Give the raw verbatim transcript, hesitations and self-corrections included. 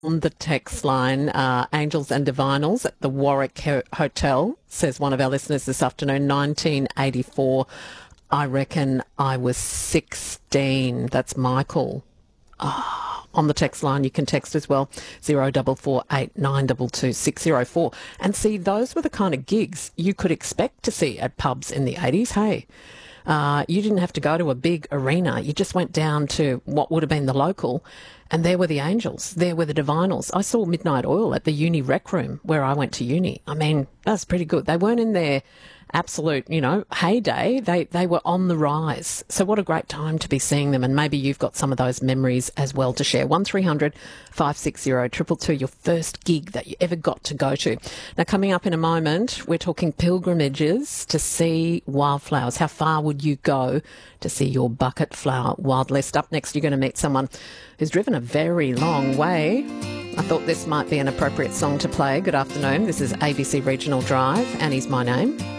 On the text line, uh, Angels and Divinals at the Warwick Ho- Hotel, says one of our listeners this afternoon, nineteen eighty-four. I reckon I was sixteen. That's Michael. Ah, on the text line, you can text as well, zero double four eight nine two two six zero four. And see, those were the kind of gigs you could expect to see at pubs in the eighties. Hey, uh, you didn't have to go to a big arena. You just went down to what would have been the local, and there were the Angels. There were the Divinals. I saw Midnight Oil at the uni rec room where I went to uni. I mean, that's pretty good. They weren't in their absolute, you know, heyday. They they were on the rise. So what a great time to be seeing them. And maybe you've got some of those memories as well to share. one three hundred five six zero two two two, your first gig that you ever got to go to. Now, coming up in a moment, we're talking pilgrimages to see wildflowers. How far would you go to see your bucket flower wild list? Up next, you're going to meet someone who's driven a very long way. I thought this might be an appropriate song to play. Good afternoon. This is A B C Regional Drive. Annie's my name.